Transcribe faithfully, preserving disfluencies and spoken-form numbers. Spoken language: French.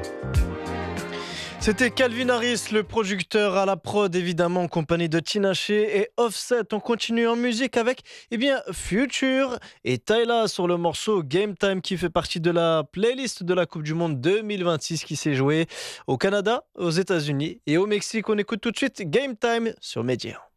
C'était Calvin Harris, le producteur à la prod, évidemment, en compagnie de Tinashe et Offset. On continue en musique avec, eh bien, Future et Tyla sur le morceau Game Time qui fait partie de la playlist de la Coupe du Monde deux mille vingt-six qui s'est jouée au Canada, aux États-Unis et au Mexique. On écoute tout de suite Game Time sur Média.